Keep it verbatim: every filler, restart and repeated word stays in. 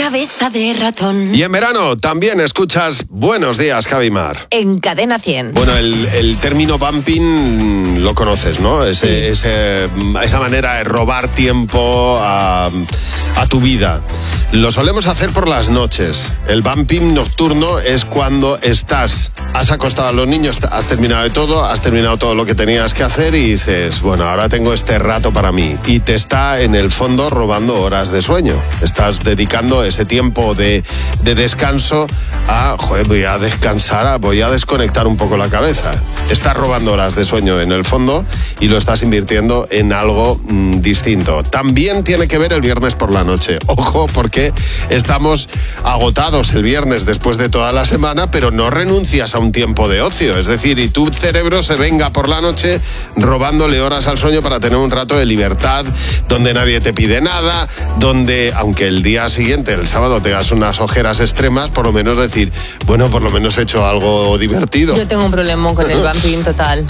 cabeza de ratón. Y en verano también escuchas Buenos Días, Javimar. En Cadena cien. Bueno, el, el término bumping lo conoces, ¿no? Ese, sí. ese, esa manera de robar tiempo a, a tu vida. Lo solemos hacer por las noches. El bumping nocturno es cuando estás, has acostado a los niños, has terminado de todo, has terminado todo lo que tenías que hacer y dices, bueno, ahora tengo este rato para mí. Y te está en el fondo robando horas de sueño. Estás dedicando ese tiempo de, de descanso a, joder, voy a descansar, voy a desconectar un poco la cabeza. Estás robando horas de sueño en el fondo y lo estás invirtiendo en algo mmm, distinto. También tiene que ver el viernes por la noche. Ojo, porque estamos agotados el viernes después de toda la semana, pero no renuncias a un tiempo de ocio. Es decir, y tu cerebro se venga por la noche robándole horas al sueño para tener un rato de libertad, donde nadie te pide nada, donde, aunque el día siguiente, el sábado, tengas unas ojeras extremas, por lo menos decir, bueno, por lo menos he hecho algo divertido. Yo tengo un problema con el bumping total.